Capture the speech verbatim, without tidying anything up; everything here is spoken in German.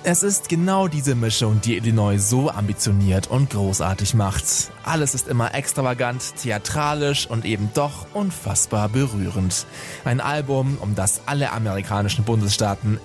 Es ist genau diese Mischung, die Illinois so ambitioniert und großartig macht. Alles ist immer extravagant, theatralisch und eben doch unfassbar berührend. Ein Album, um das alle amerikanischen Bundesstaaten